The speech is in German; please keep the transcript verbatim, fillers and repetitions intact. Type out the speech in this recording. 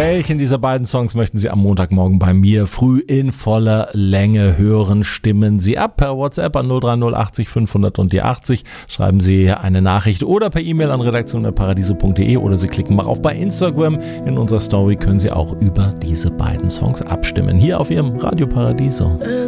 Welchen dieser beiden Songs möchten Sie am Montagmorgen bei mir früh in voller Länge hören? Stimmen Sie ab per WhatsApp an null drei null achtzig fünfhundert und die achtzig. Schreiben Sie eine Nachricht oder per E-Mail an redaktion punkt paradiso punkt de oder Sie klicken mal auf bei Instagram. In unserer Story können Sie auch über diese beiden Songs abstimmen. Hier auf Ihrem Radio Paradiso.